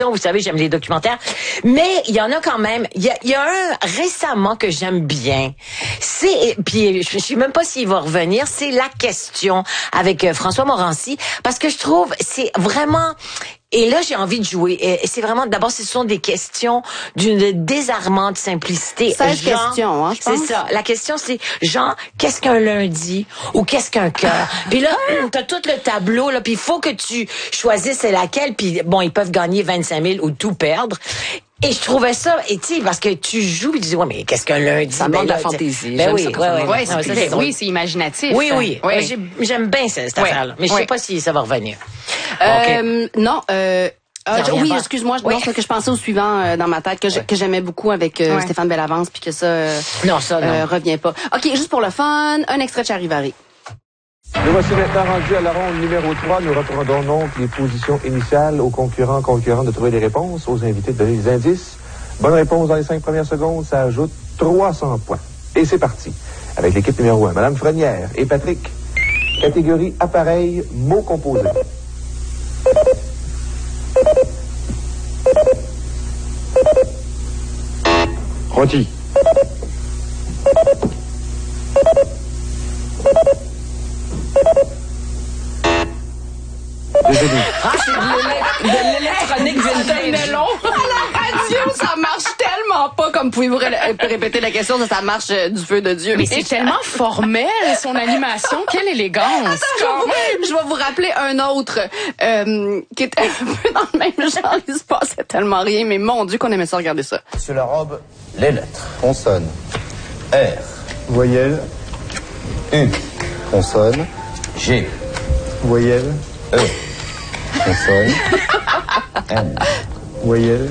Vous savez, j'aime les documentaires. Mais il y en a quand même. Il y a un récemment que j'aime bien. Puis je sais même pas s'il va revenir. C'est La Question avec François Morancy. Parce que je trouve, c'est vraiment... Et là, j'ai envie de jouer. Et c'est vraiment, d'abord, ce sont des questions d'une désarmante simplicité. 16 questions, hein, je pense. C'est ça. La question, c'est, genre, qu'est-ce qu'un lundi ou qu'est-ce qu'un cœur? Puis là, t'as tout le tableau, là, puis il faut que tu choisisses laquelle. Puis bon, ils peuvent gagner 25 000 ou tout perdre. Et je trouvais ça, et tu sais, parce que tu joues, puis tu dis, ouais, mais qu'est-ce qu'un lundi? Ça demande de la fantaisie. Ben oui, Oui, c'est imaginatif. Oui. J'aime bien cette affaire-là. Mais je sais pas si ça va revenir. Non, oui, excuse-moi, Oui. non, c'est que je pensais au suivant dans ma tête que j'aimais beaucoup avec Stéphane Bellavance puis que ça non. revient pas. OK, juste pour le fun, un extrait de Charivari. Nous voici maintenant rendus à la ronde numéro 3. Nous reprendrons donc les positions initiales aux concurrents de trouver des réponses, aux invités de donner des indices. Bonne réponse dans les 5 premières secondes, ça ajoute 300 points. Et c'est parti. Avec l'équipe numéro 1, Madame Frenière et Patrick. Catégorie appareil, mots composés. Rôti. C'est de l'électronique vintage. À la radio, ça marche tellement pas comme pouvez-vous répéter la question, ça marche du feu de Dieu. Mais c'est tellement formel, son animation. Quelle élégance. Attends, je vais vous rappeler un autre qui était un peu dans le même genre. Il se passait tellement rien, mais mon Dieu qu'on aimait ça regarder ça. Sur la robe, les lettres. Consonne. R. Voyelle, U. Consonne. G. voyelle, E. Consonne. N. voyelle.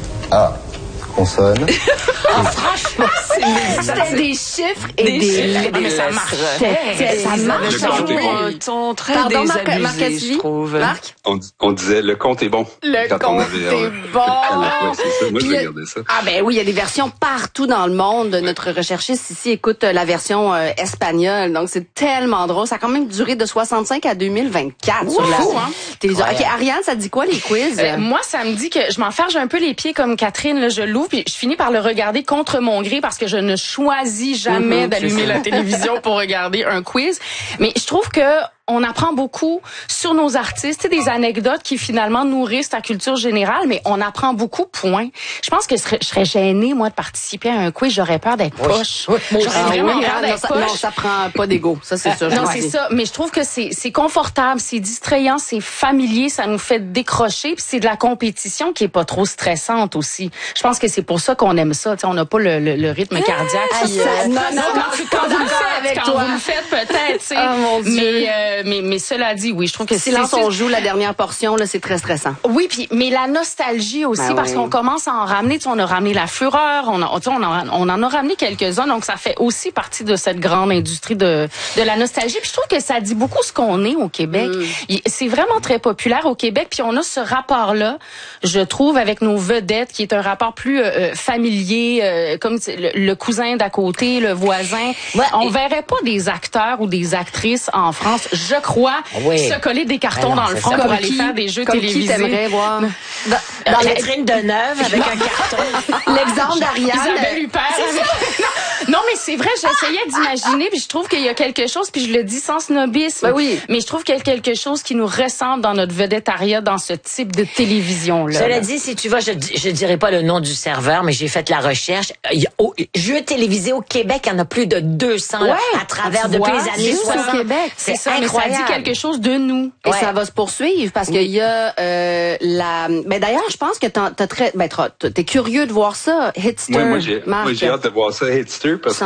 A. Consonne. Franchement, C'était des chiffres et des lettres. Mais ça marchait. Ça marche. Le compte est bon. Ils sont très Pardon, Marc désabusés, Assis? je trouve. Marc? On disait le compte est bon. Le Quand on compte avait, est bon. Ouais, c'est ça. Moi, je Puis, regardais ça. Ah ben oui, il y a des versions partout dans le monde. Notre recherchiste ici écoute la version espagnole. Donc c'est tellement drôle. Ça a quand même duré de 65 à 2024 sur la télévision. OK, Ariane, ça te dit quoi les quiz? Moi, ça me dit que je m'enfarge un peu les pieds comme Catherine. Là, je l'ouvre puis je finis par le regarder contre mon gré parce que je ne choisis jamais d'allumer la télévision pour regarder un quiz. Mais je trouve que on apprend beaucoup sur nos artistes, tu sais, des anecdotes qui finalement nourrissent ta culture générale, mais on apprend beaucoup, point. Je pense que je serais gênée, moi, de participer à un quiz. J'aurais peur d'être poche. J'aurais vraiment peur d'être poche. Non, ça prend pas d'ego. Ça, c'est sûr. Non, c'est ça. Mais je trouve que c'est confortable, c'est distrayant, c'est familier, ça nous fait décrocher, puis c'est de la compétition qui est pas trop stressante aussi. Je pense que c'est pour ça qu'on aime ça. Tu sais, on n'a pas le rythme cardiaque. Non, quand vous le faites, peut-être, tu sais. Oh, mon Dieu. Mais cela dit, oui, je trouve que Silence on joue la dernière portion, là, c'est très stressant. Oui, puis mais la nostalgie aussi, parce qu'on commence à en ramener. Tu sais, on a ramené la fureur, on en a ramené quelques-uns, donc ça fait aussi partie de cette grande industrie de la nostalgie. Puis je trouve que ça dit beaucoup ce qu'on est au Québec. C'est vraiment très populaire au Québec, puis on a ce rapport-là, je trouve, avec nos vedettes, qui est un rapport plus familier, comme le cousin d'à côté, le voisin. Ouais, on verrait pas des acteurs ou des actrices en France, je crois, se coller des cartons dans le front pour aller faire des jeux télévisés. Qui t'aimerais voir? Dans la vitrine de Neuve avec un carton. L'exemple d'Ariane. Isabelle Huppert. Non, mais c'est vrai, j'essayais d'imaginer, puis je trouve qu'il y a quelque chose, puis je le dis sans snobisme, mais je trouve qu'il y a quelque chose qui nous ressemble dans notre vedettariat, dans ce type de télévision-là. Cela dit, si tu vas, je dirais pas le nom du serveur, mais j'ai fait la recherche. Jeux télévisés au Québec, il y en a plus de 200 à travers depuis les années 60. Au Québec. C'est ça, incroyable. Mais ça dit quelque chose de nous. Et ça va se poursuivre parce qu'il y a mais d'ailleurs, je pense que t'es curieux de voir ça, Hitster. Moi, j'ai hâte de voir ça, Hitster, parce que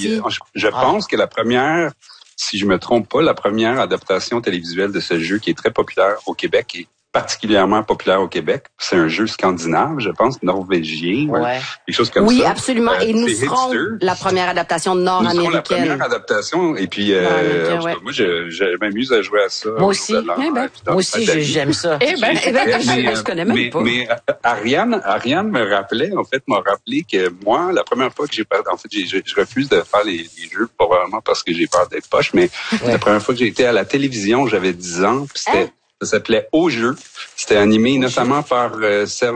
je pense que la première, si je me trompe pas, la première adaptation télévisuelle de ce jeu qui est très populaire au Québec et particulièrement populaire au Québec, c'est un jeu scandinave, je pense, norvégien, quelque chose comme ça. Oui, absolument. Et nous serons la première adaptation nord-américaine. Nous serons la première adaptation. Et puis, moi, je m'amuse à jouer à ça. Moi aussi. Moi aussi, j'aime ça. Je connais même pas. Mais Ariane m'a rappelé que moi, la première fois que j'ai peur, en fait, je refuse de faire les jeux, probablement parce que j'ai peur d'être poche, mais la première fois que j'ai été à la télévision, j'avais 10 ans, puis ça s'appelait Au jeu. C'était animé notamment par Serge